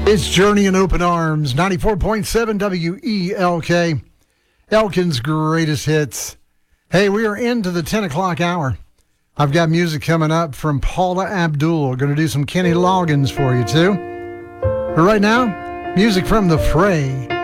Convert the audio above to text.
It's Journey in Open Arms, 94.7 WELK, Elkin's greatest hits. Hey, we are into the 10 o'clock hour. I've got music coming up from Paula Abdul. Going to do some Kenny Loggins for you, too. But right now, music from The Fray.